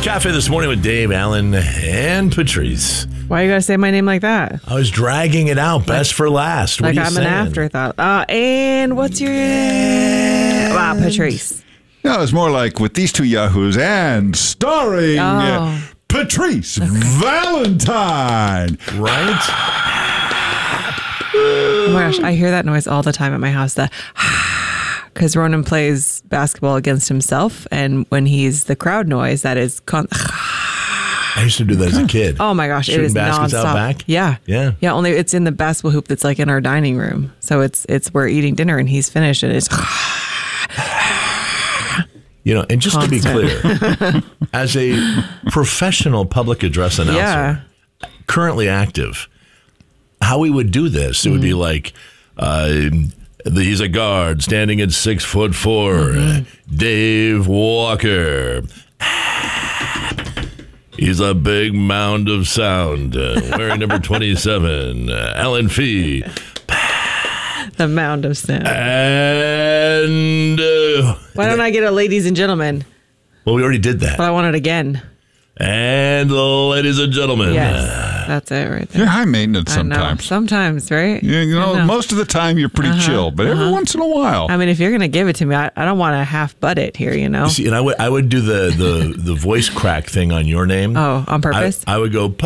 Cafe this morning with Dave, Alan, and Patrice. Why you gotta say my name like that? I was dragging it out, best for last. What Like are you I'm saying? an afterthought. And what's your Wow, Patrice. No, it's more like with these two yahoos and starring Patrice Valentine. Right? Oh my gosh, I hear that noise all the time at my house. Because Ronan plays basketball against himself, and when he's the crowd noise, that is I used to do that as a kid. oh my gosh, Shooting it is baskets nonstop. out back? Yeah, Yeah. Only it's in the basketball hoop that's like in our dining room. So it's we're eating dinner and he's finished, and it's And just to be Constant. clear, as a professional public address announcer, currently active, how we would do this, it would be like, he's a guard standing at 6'4", Dave Walker. He's a big mound of sound, wearing number 27, Alan Fee. the mound of sin. And Why don't I get a ladies and gentlemen? well, we already did that. But I want it again. And ladies and gentlemen, Yes, that's it right there. You're high maintenance I know. sometimes. Sometimes, right? Yeah, I know. most of the time you're pretty chill, but every once in a while. I mean, if you're gonna give it to me, I don't want to half butt it here, you know. see, and I would do the voice crack thing on your name. Oh, on purpose? I would go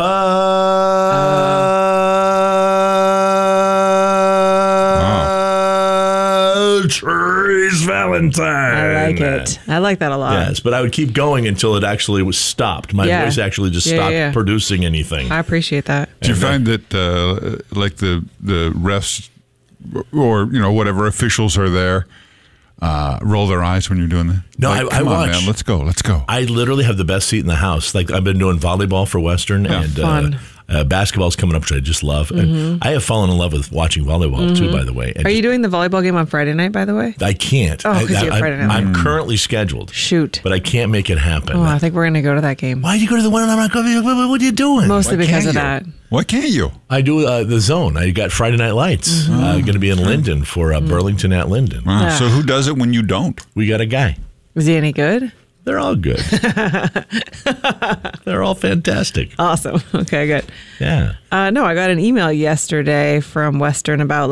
Patrice Valentine. I like it. I like that a lot. Yes, but I would keep going until it actually was stopped. My voice actually just stopped producing anything. I appreciate that. Do you find that like the refs or whatever officials are there roll their eyes when you're doing that? No, like, I come on, watch. man, let's go. I literally have the best seat in the house. Like I've been doing volleyball for Western and Fun. Basketball's coming up, which I just love. And I have fallen in love with watching volleyball too, by the way. And Are you doing the volleyball game on Friday night, by the way? I can't. Oh, 'cause you have Friday night. I'm currently scheduled. Shoot. But I can't make it happen. Oh, I think we're gonna go to that game. Why do you go to the one and I'm not going? What are you doing? Mostly Why because can't of you? that. Why can't you? I do the Zone. I got Friday Night Lights. Going to be in Linden for Burlington at Linden. Wow. So who does it when you don't? We got a guy. Was he any good? They're all good. They're all fantastic. Awesome. Okay, good. Yeah. No, I got an email yesterday from Western about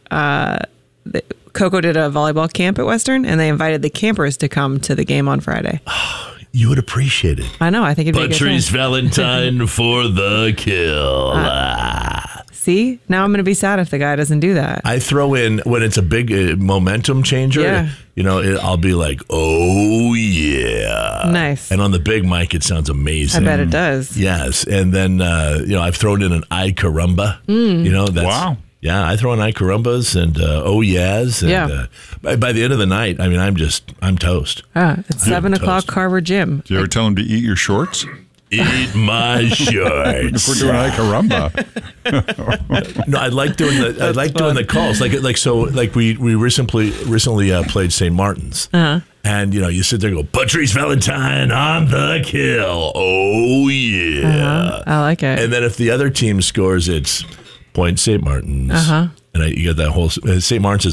Coco did a volleyball camp at Western, and they invited the campers to come to the game on Friday. You would appreciate it. I know. I think it'd be a good Patrice thing. Valentine for the kill. See, now I'm going to be sad if the guy doesn't do that. I throw in, when it's a big momentum changer, Yeah. I'll be like, oh, yeah. Nice. And on the big mic, it sounds I amazing. bet it does. Yes. And then, I've thrown in an I caramba. That's, Wow. Yeah, I throw in I carumbas and oh, yes. And, by the end of the night, I mean, I'm toast. It's 7 o'clock, toast. Carver Gym. Do you ever tell him to eat your shorts? Eat my shorts. If we're doing caramba. No, I like doing the calls. We recently played St. Martin's. And you sit there and go, Patrice Valentine on the kill. Oh yeah. I like it. And then if the other team scores, it's point St. Martin's. And you get that whole St. Martin's is